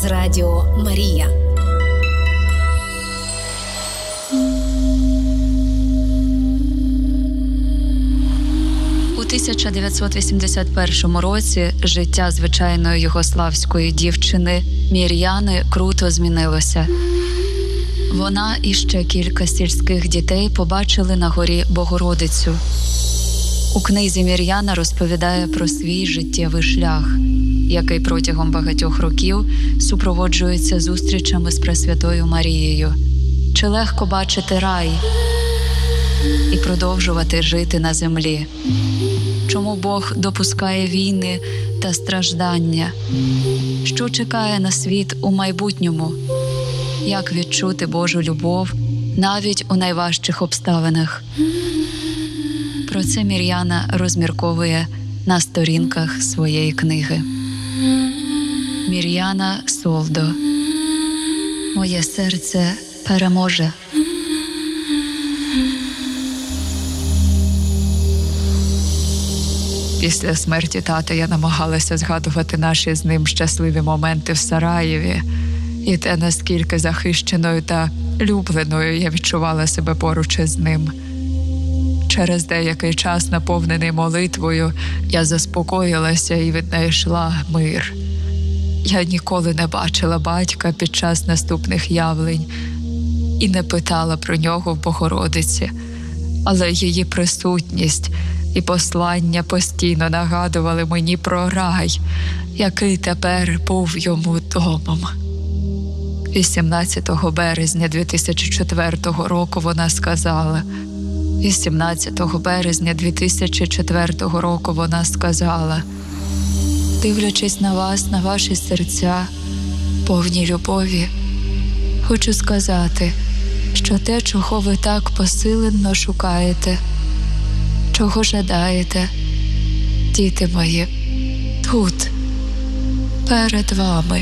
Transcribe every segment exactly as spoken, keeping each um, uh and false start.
Радіо Марія. У тисяча дев'ятсот вісімдесят першому році життя звичайної югославської дівчини Мір'яни круто змінилося. Вона і ще кілька сільських дітей побачили на горі Богородицю. У книзі Мір'яна розповідає про свій життєвий шлях, який протягом багатьох років супроводжується зустрічами з Пресвятою Марією. Чи легко бачити рай і продовжувати жити на землі? Чому Бог допускає війни та страждання? Що чекає на світ у майбутньому? Як відчути Божу любов навіть у найважчих обставинах? Про це Мір'яна розмірковує на сторінках своєї книги. Мір'яна Солдо. Моє серце переможе. Після смерті тата я намагалася згадувати наші з ним щасливі моменти в Сараєві і те, наскільки захищеною та любленою я відчувала себе поруч із ним. Через деякий час, наповнений молитвою, я заспокоїлася і віднайшла мир. Я ніколи не бачила батька під час наступних явлень і не питала про нього в Богородиці, але її присутність і послання постійно нагадували мені про рай, який тепер був йому домом. вісімнадцятого березня дві тисячі четвертого року вона сказала, вісімнадцятого березня дві тисячі четвертого року вона сказала: «Дивлячись на вас, на ваші серця, повні любові, хочу сказати, що те, чого ви так посилено шукаєте, чого жадаєте, діти мої, тут, перед вами».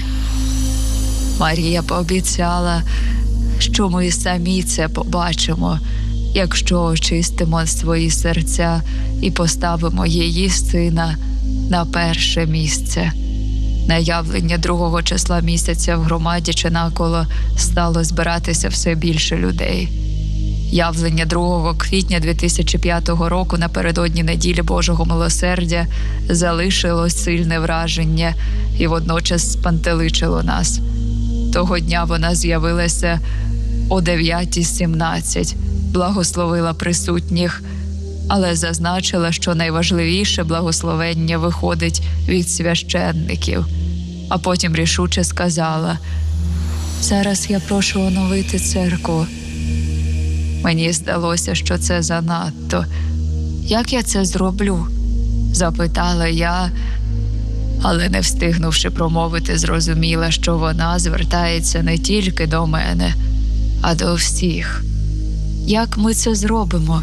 Марія пообіцяла, що ми самі це побачимо, якщо очистимо свої серця і поставимо її сина на перше місце. На явлення другого числа місяця в громаді чи навколо стало збиратися все більше людей. Явлення другого квітня дві тисячі п'ятого року напередодні неділі Божого милосердя залишило сильне враження і водночас спантеличило нас. Того дня вона з'явилася о дев'ята сімнадцять, благословила присутніх, але зазначила, що найважливіше благословення виходить від священників. А потім рішуче сказала: «Зараз я прошу оновити церкву». Мені здалося, що це занадто. «Як я це зроблю?» – запитала я, але не встигнувши промовити, зрозуміла, що вона звертається не тільки до мене, а до всіх. «Як ми це зробимо?»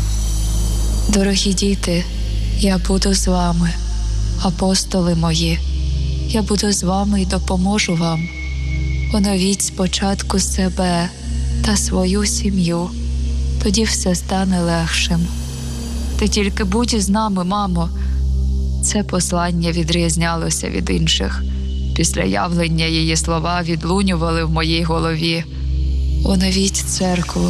«Дорогі діти, я буду з вами, апостоли мої, я буду з вами і допоможу вам. Оновіть спочатку себе та свою сім'ю, тоді все стане легшим. Ти тільки будь із нами, мамо». Це послання відрізнялося від інших. Після явлення її слова відлунювали в моїй голові. «Оновіть церкву».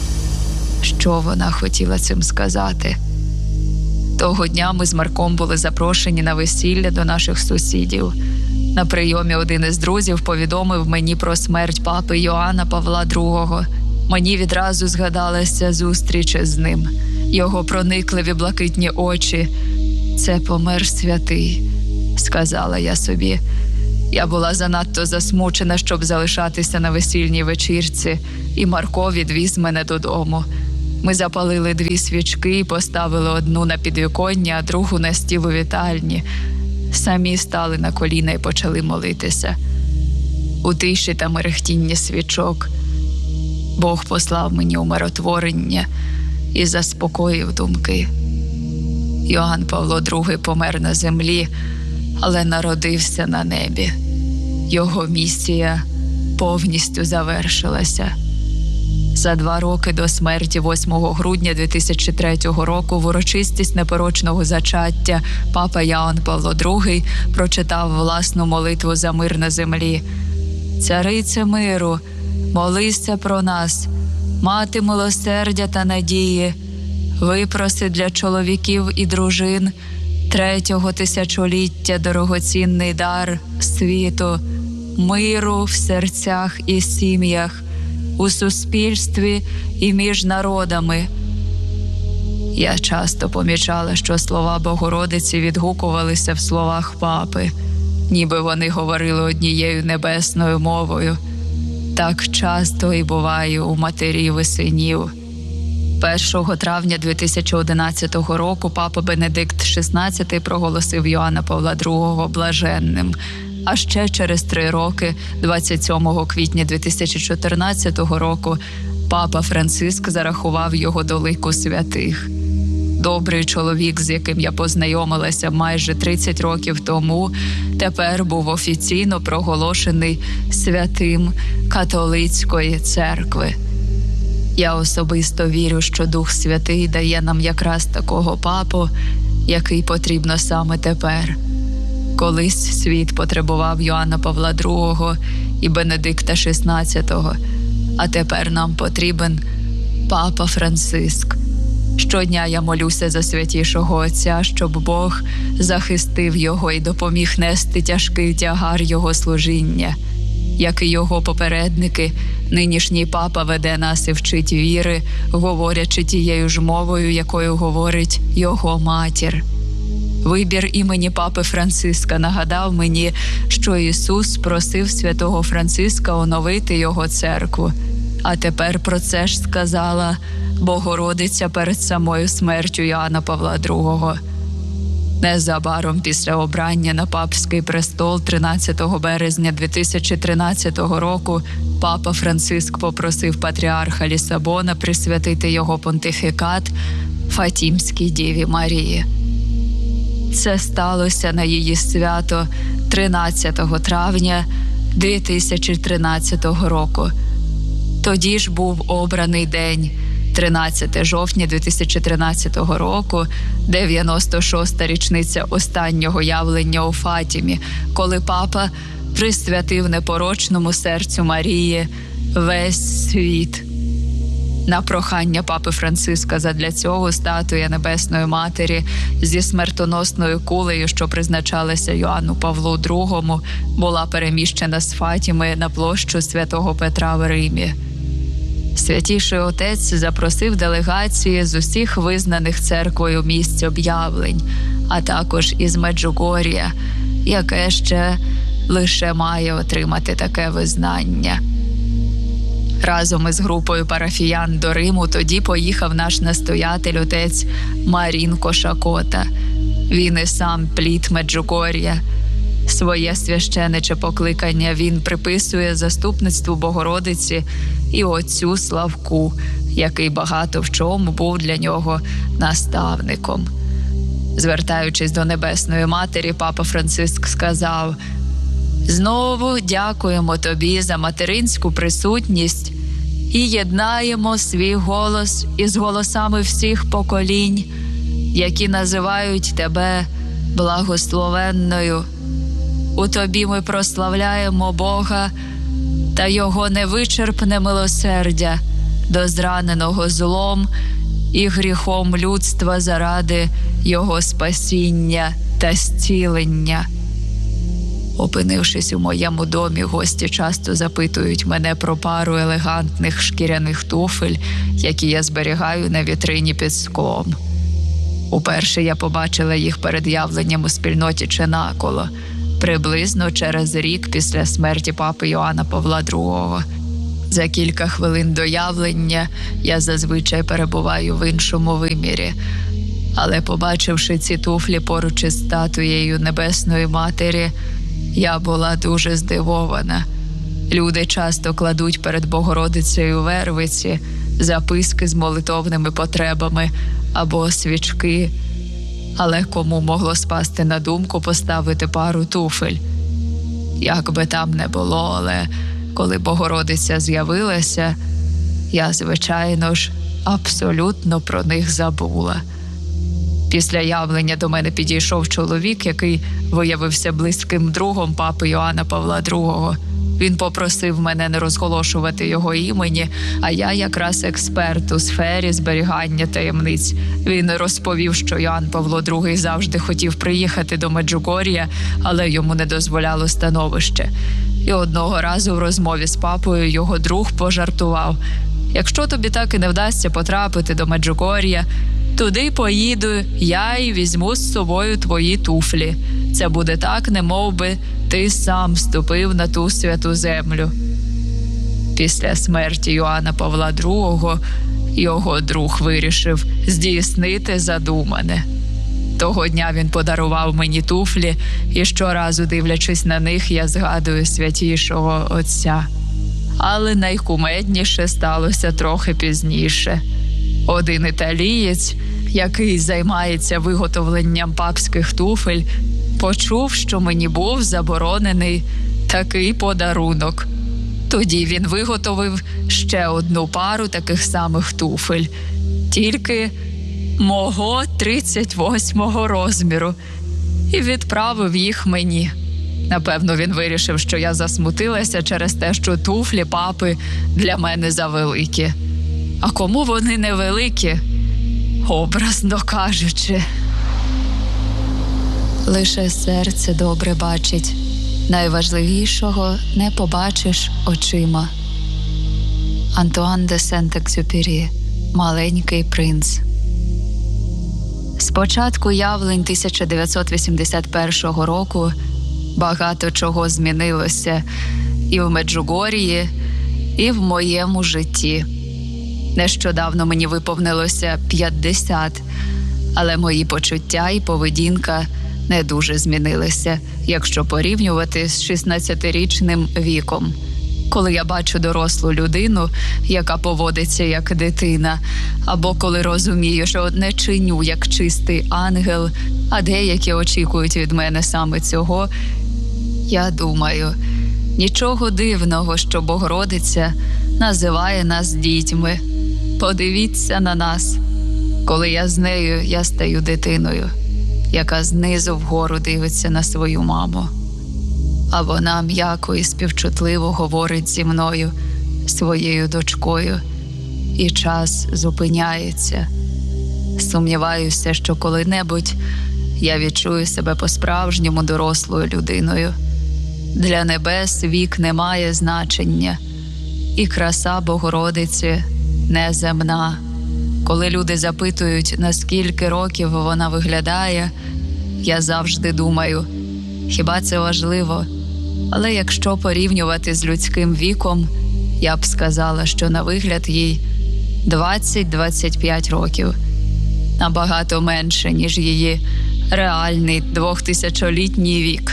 Що вона хотіла цим сказати? Того дня ми з Марком були запрошені на весілля до наших сусідів. На прийомі один із друзів повідомив мені про смерть папи Йоанна Павла другого. Мені відразу згадалася зустріч з ним. Його проникливі блакитні очі. «Це помер святий», – сказала я собі. Я була занадто засмучена, щоб залишатися на весільній вечірці, і Марко відвіз мене додому. Ми запалили дві свічки і поставили одну на підвіконня, а другу на стіл у вітальні. Самі стали на коліна і почали молитися. У тиші та мерехтінні свічок Бог послав мені умиротворення і заспокоїв думки. Йоанн Павло другий помер на землі, але народився на небі. Його місія повністю завершилася. За два роки до смерті восьмого грудня дві тисячі третього року в урочистість непорочного зачаття папа Йоанн Павло другий прочитав власну молитву за мир на землі. царице миру, молися про нас, мати милосердя та надії, випроси для чоловіків і дружин третього тисячоліття дорогоцінний дар світу, миру в серцях і сім'ях, у суспільстві і між народами. Я часто помічала, що слова Богородиці відгукувалися в словах папи, ніби вони говорили однією небесною мовою. Так часто і буває у матерів і синів. першого травня дві тисячі одинадцятого року папа Бенедикт шістнадцятий проголосив Йоанна Павла другого блаженним. А ще через три роки, двадцять сьомого квітня дві тисячі чотирнадцятого року, папа Франциск зарахував його до лику святих. Добрий чоловік, з яким я познайомилася майже тридцять років тому, тепер був офіційно проголошений святим католицької церкви. Я особисто вірю, що Дух Святий дає нам якраз такого папу, який потрібно саме тепер. Колись світ потребував Йоанна Павла другого і Бенедикта шістнадцятого, а тепер нам потрібен папа Франциск. Щодня я молюся за святішого Отця, щоб Бог захистив його і допоміг нести тяжкий тягар його служіння. Як і його попередники, нинішній папа веде нас і вчить віри, говорячи тією ж мовою, якою говорить його матір. Вибір імені папи Франциска нагадав мені, що Ісус просив святого Франциска оновити його церкву. А тепер про це ж сказала Богородиця перед самою смертю Йоанна Павла другого. Незабаром після обрання на папський престол тринадцятого березня дві тисячі тринадцятого року папа Франциск попросив патріарха Лісабона присвятити його понтифікат Фатімській Діві Марії. Це сталося на її свято тринадцятого травня дві тисячі тринадцятого року. Тоді ж був обраний день тринадцяте жовтня дві тисячі тринадцятого року, дев'яносто шоста річниця останнього явлення у Фатімі, коли папа присвятив непорочному серцю Марії весь світ. На прохання папи Франциска задля цього статуя Небесної Матері зі смертоносною кулею, що призначалася Йоанну Павлу другому, була переміщена з Фатіми на площу Святого Петра в Римі. Святіший Отець запросив делегації з усіх визнаних церквою місць об'явлень, а також із Меджугор'я, яке ще лише має отримати таке визнання. Разом із групою парафіян до Риму тоді поїхав наш настоятель отець Марін Кошакота. Він і сам плід Меджугор'я. Своє священиче покликання він приписує заступництву Богородиці і отцю Славку, який багато в чому був для нього наставником. Звертаючись до Небесної Матері, папа Франциск сказав: «Знову дякуємо тобі за материнську присутність і єднаємо свій голос із голосами всіх поколінь, які називають тебе благословенною. У тобі ми прославляємо Бога та Його невичерпне милосердя до зраненого злом і гріхом людства заради Його спасіння та зцілення». Опинившись у моєму домі, гості часто запитують мене про пару елегантних шкіряних туфель, які я зберігаю на вітрині під склом. Уперше я побачила їх перед явленням у спільноті Ченаколо, приблизно через рік після смерті папи Йоанна Павла другого. За кілька хвилин до явлення я зазвичай перебуваю в іншому вимірі. Але побачивши ці туфлі поруч із статуєю Небесної Матері, я була дуже здивована. Люди часто кладуть перед Богородицею вервиці, записки з молитовними потребами або свічки. Але кому могло спасти на думку поставити пару туфель? Як би там не було, але коли Богородиця з'явилася, я, звичайно ж, абсолютно про них забула. Після явлення до мене підійшов чоловік, який виявився близьким другом папи Йоанна Павла другого. Він попросив мене не розголошувати його імені, а я якраз експерт у сфері зберігання таємниць. Він розповів, що Йоанн Павло другий завжди хотів приїхати до Меджугор'я, але йому не дозволяло становище. І одного разу в розмові з папою його друг пожартував: «Якщо тобі так і не вдасться потрапити до Меджугор'я, туди поїду я і візьму з собою твої туфлі. Це буде так, немов би ти сам ступив на ту святу землю». Після смерті Йоанна Павла другого його друг вирішив здійснити задумане. Того дня він подарував мені туфлі, і щоразу, дивлячись на них, я згадую святішого отця. Але найкумедніше сталося трохи пізніше. Один італієць, який займається виготовленням папських туфель, почув, що мені був заборонений такий подарунок. Тоді він виготовив ще одну пару таких самих туфель, тільки мого тридцять восьмого розміру, і відправив їх мені. Напевно, він вирішив, що я засмутилася через те, що туфлі папи для мене завеликі. А кому вони невеликі, образно кажучи? Лише серце добре бачить. Найважливішого не побачиш очима. Антуан де Сент-Екзюпері «Маленький принц». З початку явлень тисяча дев'ятсот вісімдесят першого року багато чого змінилося і в Меджугор'ї, і в моєму житті. Нещодавно мені виповнилося п'ятдесят, але мої почуття і поведінка не дуже змінилися, якщо порівнювати з шістнадцятирічним віком. Коли я бачу дорослу людину, яка поводиться як дитина, або коли розумію, що не чиню як чистий ангел, а деякі очікують від мене саме цього, я думаю, нічого дивного, що Богородиця називає нас дітьми. Подивіться на нас. Коли я з нею, я стаю дитиною, яка знизу вгору дивиться на свою маму. А вона м'яко і співчутливо говорить зі мною, своєю дочкою, і час зупиняється. Сумніваюся, що коли-небудь я відчую себе по-справжньому дорослою людиною. Для небес вік не має значення, і краса Богородиці неземна. Коли люди запитують, наскільки років вона виглядає, я завжди думаю, хіба це важливо? Але якщо порівнювати з людським віком, я б сказала, що на вигляд їй двадцять-двадцять п'ять років. Набагато менше, ніж її реальний двохтисячолітній вік.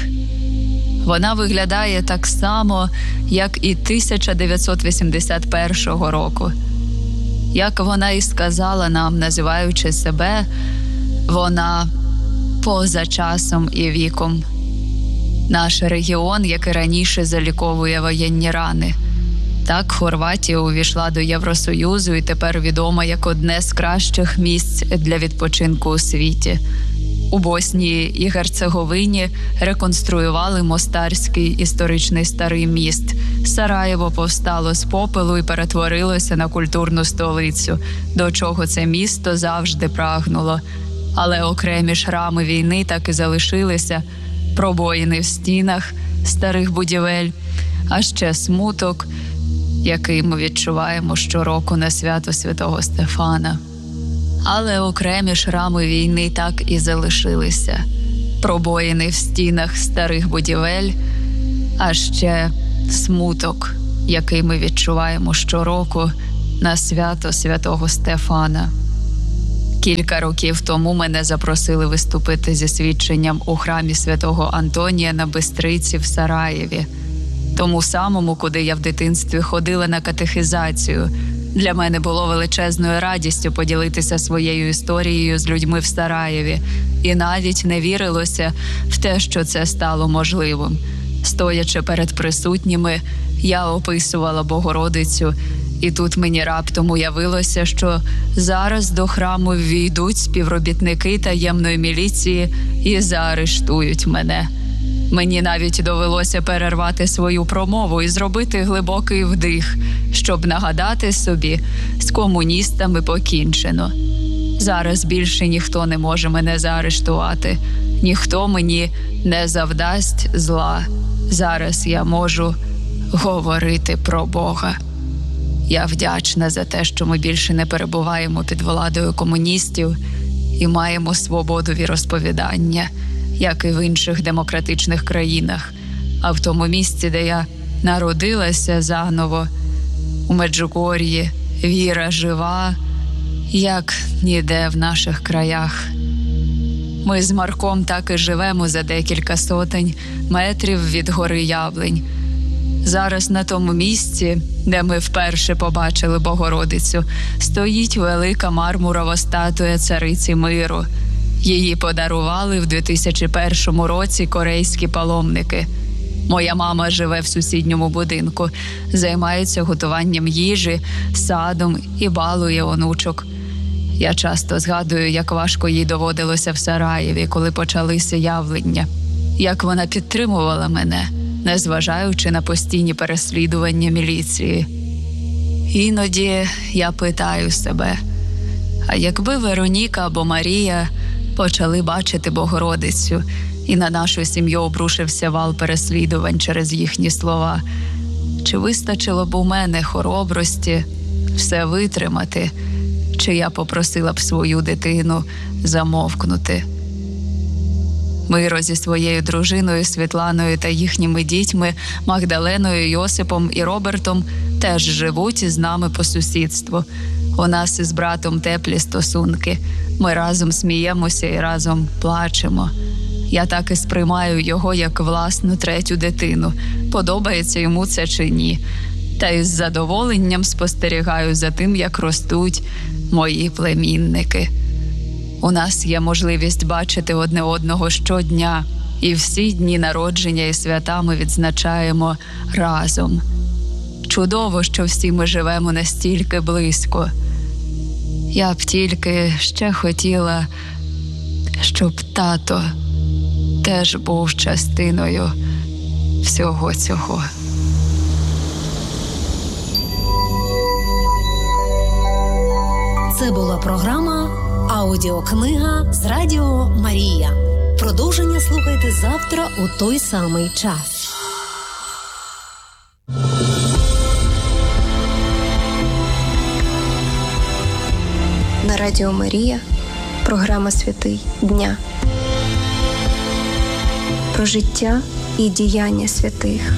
Вона виглядає так само, як і тисяча дев'ятсот вісімдесят першого року. Як вона і сказала нам, називаючи себе, вона поза часом і віком. Наш регіон, як і раніше, заліковує воєнні рани. Так, Хорватія увійшла до Євросоюзу і тепер відома як одне з кращих місць для відпочинку у світі. У Боснії і Герцеговині реконструювали Мостарський історичний старий міст. Сараєво повстало з попелу і перетворилося на культурну столицю, до чого це місто завжди прагнуло. Але окремі шрами війни так і залишилися, пробоїни в стінах старих будівель, а ще смуток, який ми відчуваємо щороку на свято Святого Стефана. Але окремі шрами війни так і залишилися. Пробоїни в стінах старих будівель, а ще смуток, який ми відчуваємо щороку на свято Святого Стефана. Кілька років тому мене запросили виступити зі свідченням у храмі Святого Антонія на Бистриці в Сараєві. Тому самому, куди я в дитинстві ходила на катехизацію. Для мене було величезною радістю поділитися своєю історією з людьми в Сараєві. І навіть не вірилося в те, що це стало можливим. Стоячи перед присутніми, я описувала Богородицю, і тут мені раптом уявилося, що зараз до храму ввійдуть співробітники таємної міліції і заарештують мене. Мені навіть довелося перервати свою промову і зробити глибокий вдих, щоб нагадати собі, з комуністами покінчено. Зараз більше ніхто не може мене заарештувати, ніхто мені не завдасть зла. Зараз я можу говорити про Бога. Я вдячна за те, що ми більше не перебуваємо під владою комуністів і маємо свободу віросповідання, як і в інших демократичних країнах. А в тому місці, де я народилася заново, у Меджугор'ї, віра жива, як ніде в наших краях. Ми з Марком так і живемо за декілька сотень метрів від гори Яблинь. Зараз на тому місці, де ми вперше побачили Богородицю, стоїть велика мармурова статуя цариці миру. Її подарували в дві тисячі першому році корейські паломники. Моя мама живе в сусідньому будинку, займається готуванням їжі, садом і балує онучок. Я часто згадую, як важко їй доводилося в Сараєві, коли почалися явлення. Як вона підтримувала мене, незважаючи на постійні переслідування міліції. Іноді я питаю себе, а якби Вероніка або Марія почали бачити Богородицю, і на нашу сім'ю обрушився вал переслідувань через їхні слова, чи вистачило б у мене хоробрості все витримати, чи я попросила б свою дитину замовкнути? Миро зі своєю дружиною Світланою та їхніми дітьми Магдаленою, Йосипом і Робертом теж живуть із нами по сусідству. У нас із братом теплі стосунки. Ми разом сміємося і разом плачемо. Я так і сприймаю його як власну третю дитину. Подобається йому це чи ні. Та із задоволенням спостерігаю за тим, як ростуть мої племінники. У нас є можливість бачити одне одного щодня, і всі дні народження і свята ми відзначаємо разом. Чудово, що всі ми живемо настільки близько. Я б тільки ще хотіла, щоб тато теж був частиною всього цього. Це була програма «Аудіокнига» з Радіо Марія. Продовження слухайте завтра у той самий час. На Радіо Марія програма «Святий дня». Про життя і діяння святих.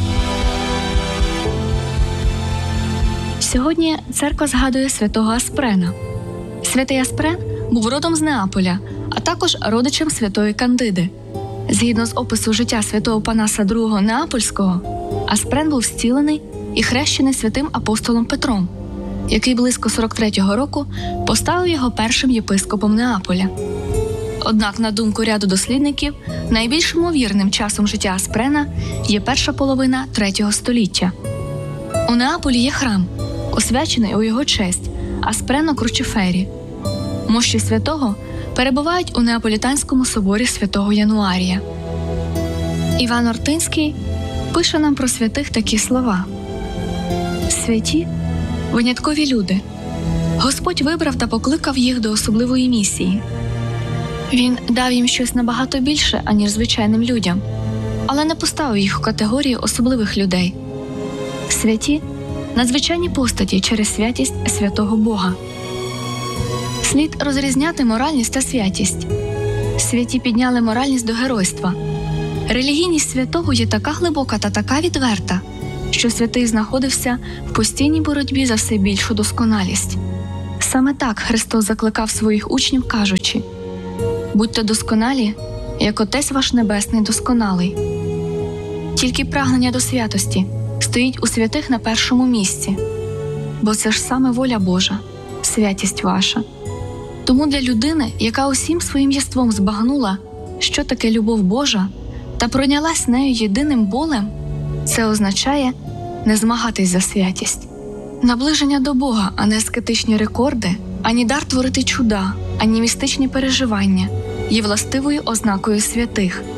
Сьогодні церква згадує святого Аспрена. Святий Аспрен був родом з Неаполя, а також родичем святої Кандиди. Згідно з опису життя святого Панаса другого Неапольського, Аспрен був зцілений і хрещений святим апостолом Петром, який близько сорок третього року поставив його першим єпископом Неаполя. Однак, на думку ряду дослідників, найбільш ймовірним часом життя Аспрена є перша половина третього століття. У Неаполі є храм, освячений у його честь Аспрено Кручифері. Мощі святого перебувають у Неаполітанському соборі святого Януарія. Іван Ортинський пише нам про святих такі слова: «Святі – виняткові люди. Господь вибрав та покликав їх до особливої місії. Він дав їм щось набагато більше, аніж звичайним людям, але не поставив їх у категорію особливих людей. Святі – надзвичайні постаті через святість святого Бога. Слід розрізняти моральність та святість. Святі підняли моральність до геройства. Релігійність святого є така глибока та така відверта, що святий знаходився в постійній боротьбі за все більшу досконалість. Саме так Христос закликав своїх учнів, кажучи: «Будьте досконалі, як Отець ваш Небесний досконалий». Тільки прагнення до святості стоїть у святих на першому місці, бо це ж саме воля Божа, святість ваша. Тому для людини, яка усім своїм єством збагнула, що таке любов Божа, та пройнялась нею єдиним болем, це означає не змагатись за святість. Наближення до Бога, а не аскетичні рекорди, ані дар творити чуда, ані містичні переживання є властивою ознакою святих.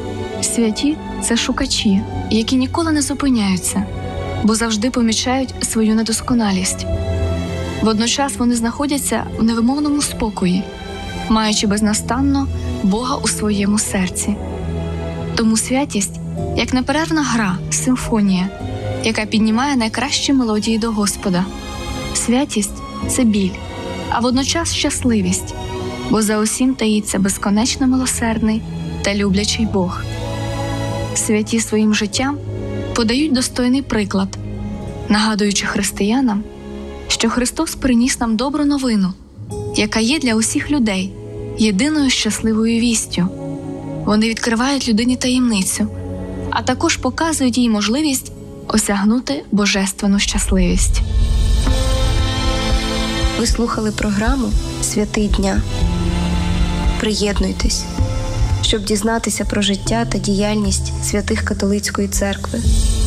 Святі – це шукачі, які ніколи не зупиняються, бо завжди помічають свою недосконалість. Водночас вони знаходяться в невимовному спокої, маючи безнастанно Бога у своєму серці. Тому святість – як неперервна гра, симфонія, яка піднімає найкращі мелодії до Господа. Святість – це біль, а водночас щасливість, бо за усім таїться безконечно милосердний та люблячий Бог. Святі своїм життям подають достойний приклад, нагадуючи християнам, що Христос приніс нам добру новину, яка є для усіх людей єдиною щасливою вістю. Вони відкривають людині таємницю, а також показують їй можливість осягнути божественну щасливість. Ви слухали програму «Святий дня». Приєднуйтесь, щоб дізнатися про життя та діяльність святих католицької церкви.